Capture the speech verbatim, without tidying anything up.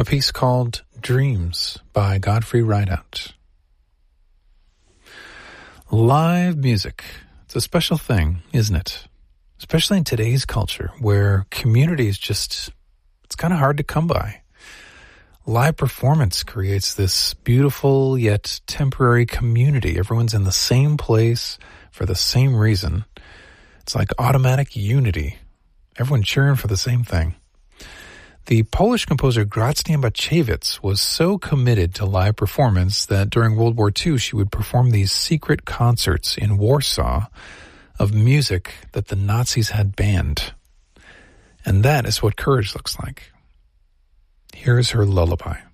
a piece called Dreams by Godfrey Rideout. Live music. It's a special thing, isn't it? Especially in today's culture where community is just, it's kind of hard to come by. Live performance creates this beautiful yet temporary community. Everyone's in the same place for the same reason. It's like automatic unity. Everyone cheering for the same thing. The Polish composer Grażyna Baciewicz was so committed to live performance that during World War Two she would perform these secret concerts in Warsaw of music that the Nazis had banned. And that is what courage looks like. Here's her lullaby.